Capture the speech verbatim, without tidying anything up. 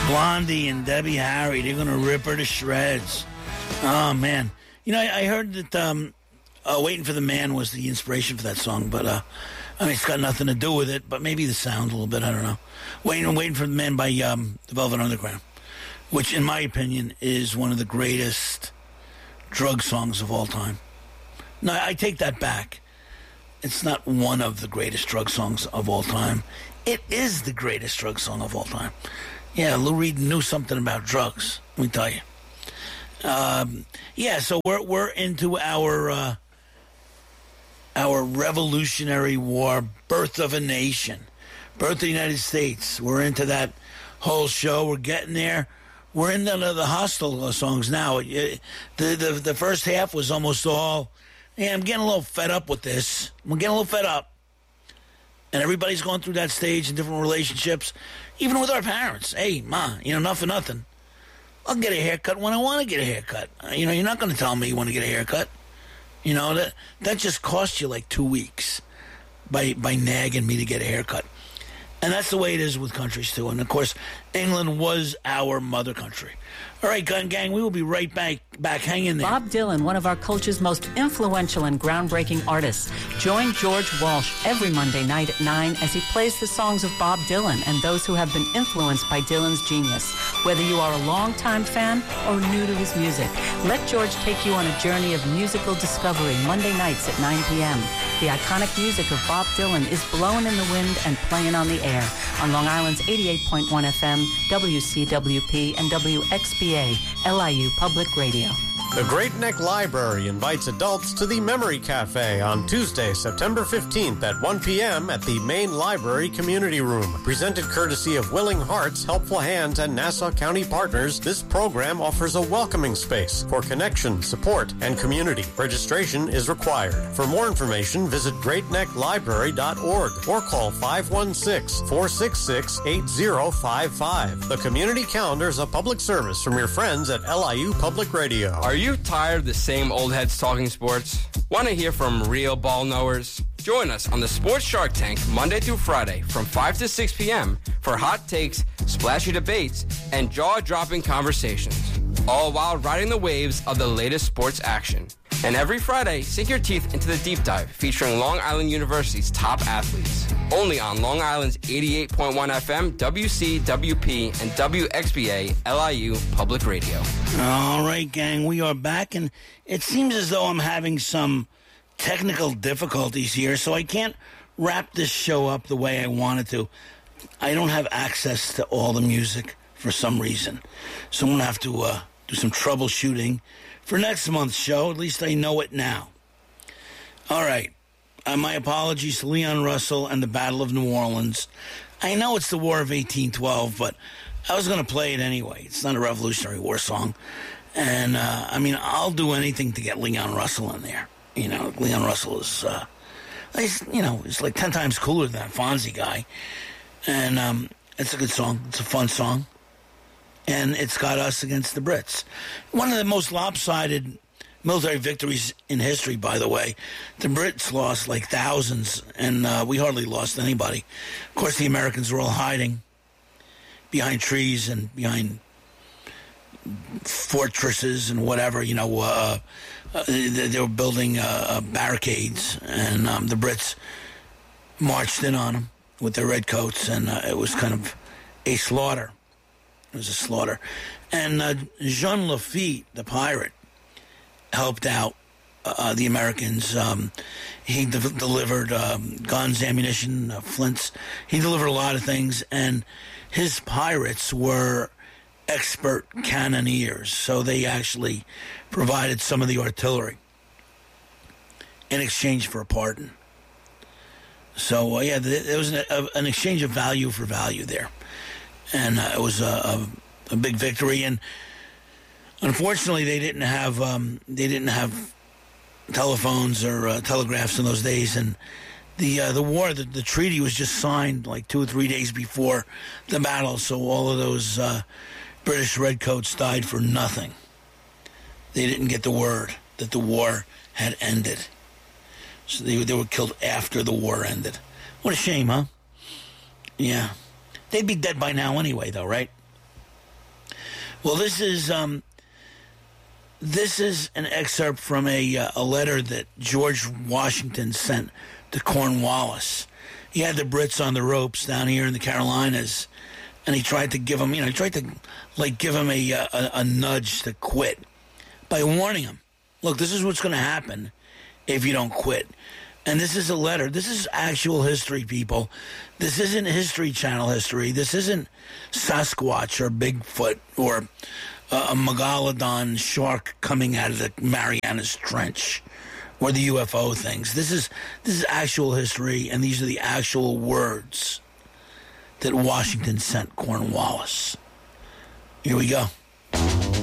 Blondie and Debbie Harry, they're going to rip her to shreds. Oh, man. You know, I, I heard that um, uh, Waiting for the Man was the inspiration for that song, but, uh, I mean, it's got nothing to do with it, but maybe the sound a little bit, I don't know. Waiting, Waiting for the Man by um, the Velvet Underground, which, in my opinion, is one of the greatest drug songs of all time. No, I take that back. It's not one of the greatest drug songs of all time. It is the greatest drug song of all time. Yeah, Lou Reed knew something about drugs, let me tell you. Um, yeah, so we're we're into our uh, our Revolutionary War, Birth of a Nation, Birth of the United States. We're into that whole show. We're getting there. We're into the, the Hostile songs now. It, the, the the first half was almost all, yeah, I'm getting a little fed up with this. I'm getting a little fed up. And everybody's going through that stage in different relationships, even with our parents. Hey, Ma, you know, enough of nothing. I'll get a haircut when I want to get a haircut. You know, you're not going to tell me you want to get a haircut. You know, that that just cost you like two weeks by by nagging me to get a haircut. And that's the way it is with countries, too. And, of course, England was our mother country. All right, Gun Gang, we will be right back. Back, hang in there. Bob Dylan, one of our culture's most influential and groundbreaking artists. Join George Walsh every Monday night at nine as he plays the songs of Bob Dylan and those who have been influenced by Dylan's genius. Whether you are a longtime fan or new to his music, let George take you on a journey of musical discovery Monday nights at nine p.m. The iconic music of Bob Dylan is blowing in the wind and playing on the air on Long Island's eighty-eight point one F M, W C W P, and W X B A, L I U Public Radio. The Great Neck Library invites adults to the Memory Cafe on Tuesday, September fifteenth at one p.m. at the Main Library Community Room. Presented courtesy of Willing Hearts, Helpful Hands, and Nassau County Partners, this program offers a welcoming space for connection, support, and community. Registration is required. For more information, visit great neck library dot org or call five one six, four six six, eight zero five five. The Community Calendar is a public service from your friends at L I U Public Radio. Are you tired of the same old heads talking sports? Want to hear from real ball knowers? Join us on the Sports Shark Tank Monday through Friday from five to six p.m. for hot takes, splashy debates, and jaw-dropping conversations, all while riding the waves of the latest sports action. And every Friday, sink your teeth into the deep dive featuring Long Island University's top athletes. Only on Long Island's eighty-eight point one F M, W C W P, and W X B A L I U Public Radio. All right, gang, we are back, and it seems as though I'm having some technical difficulties here, so I can't wrap this show up the way I wanted to. I don't have access to all the music for some reason, so I'm going to have to uh, do some troubleshooting for next month's show. At least I know it now. All right. Uh, my apologies to Leon Russell and the Battle of New Orleans. I know it's the War of eighteen twelve, but I was going to play it anyway. It's not a Revolutionary War song. And, uh, I mean, I'll do anything to get Leon Russell in there. You know, Leon Russell is, uh, he's, you know, he's like ten times cooler than that Fonzie guy. And um, it's a good song. It's a fun song. And it's got us against the Brits. One of the most lopsided military victories in history, by the way. The Brits lost like thousands, and uh, we hardly lost anybody. Of course, the Americans were all hiding behind trees and behind fortresses and whatever, you know. Uh, uh, they, they were building uh, barricades, and um, the Brits marched in on them with their red coats, and uh, it was kind of a slaughter. It was a slaughter. And uh, Jean Lafitte, the pirate, helped out uh, the Americans. Um, he de- delivered um, guns, ammunition, uh, flints. He delivered a lot of things. And his pirates were expert cannoneers, so they actually provided some of the artillery in exchange for a pardon. So, uh, yeah, there was an, a, an exchange of value for value there. And uh, it was a, a, a big victory. And unfortunately, they didn't have um, they didn't have telephones or uh, telegraphs in those days. And the uh, the war, the, the treaty was just signed like two or three days before the battle. So all of those uh, British redcoats died for nothing. They didn't get the word that the war had ended. So they they were killed after the war ended. What a shame, huh? Yeah. They'd be dead by now anyway, though, right? Well, this is um, this is an excerpt from a uh, a letter that George Washington sent to Cornwallis. He had the Brits on the ropes down here in the Carolinas, and he tried to give him, you know, he tried to like give him a a, a nudge to quit by warning him, look, this is what's going to happen if you don't quit. And this is a letter. This is actual history, people. This isn't History Channel history. This isn't Sasquatch or Bigfoot or uh, a megalodon shark coming out of the Marianas Trench or the U F O things. This is this is actual history, and these are the actual words that Washington sent Cornwallis. Here we go.